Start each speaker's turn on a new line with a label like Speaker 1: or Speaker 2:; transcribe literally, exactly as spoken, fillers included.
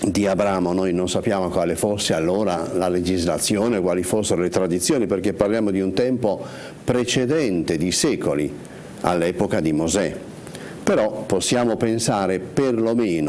Speaker 1: di Abramo. Noi non sappiamo quale fosse allora la legislazione, quali fossero le tradizioni, perché parliamo di un tempo precedente di secoli all'epoca di Mosè. Però possiamo pensare perlomeno